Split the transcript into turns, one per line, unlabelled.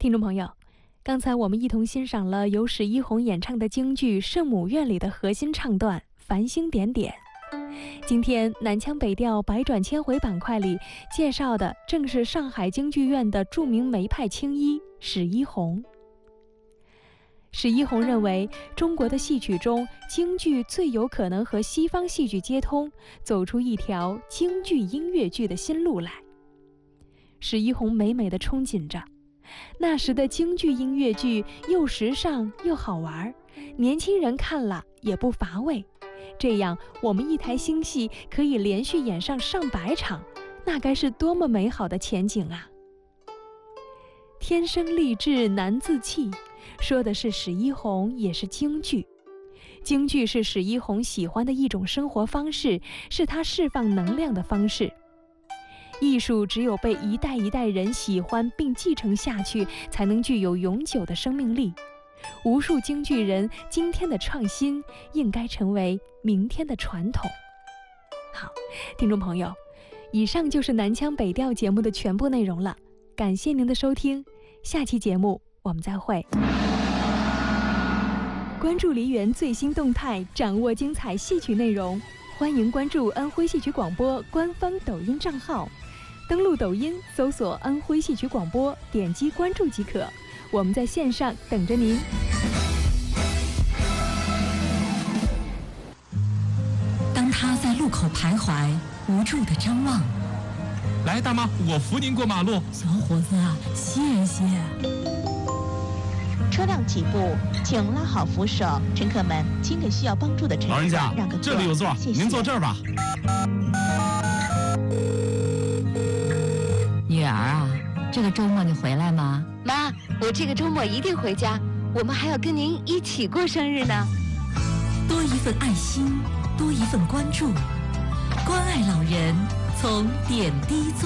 听众朋友，刚才我们一同欣赏了由史一红演唱的京剧《圣母院》里的核心唱段《繁星点点》。今天南腔北调百转千回板块里介绍的正是上海京剧院的著名梅派青衣史一红。史一红认为，中国的戏曲中，京剧最有可能和西方戏剧接通，走出一条京剧音乐剧的新路来。史一红美美地憧憬着，那时的京剧音乐剧又时尚又好玩，年轻人看了也不乏味。这样，我们一台新戏可以连续演上上百场，那该是多么美好的前景啊！天生丽质难自弃，说的是史一红，也是京剧。京剧是史一红喜欢的一种生活方式，是他释放能量的方式。艺术只有被一代一代人喜欢并继承下去，才能具有永久的生命力。无数京剧人今天的创新，应该成为明天的传统。好，听众朋友，以上就是南腔北调节目的全部内容了，感谢您的收听，下期节目我们再会。关注梨园最新动态，掌握精彩戏曲内容，欢迎关注安徽戏曲广播官方抖音账号，登录抖音搜索安徽戏曲广播，点击关注即可。我们在线上等着您。
当他在路口徘徊，无助地张望，
来，大妈，我扶您过马路。
小伙子啊，谢谢。
车辆起步，请拉好扶手，乘客们请给需要帮助的乘客
老人家
让个座，
这里有座，
谢谢。
您坐这儿吧。
女儿啊，这个周末你回来吗？
妈，我这个周末一定回家，我们还要跟您一起过生日呢。
多一份爱心，多一份关注，关爱老人，从点滴做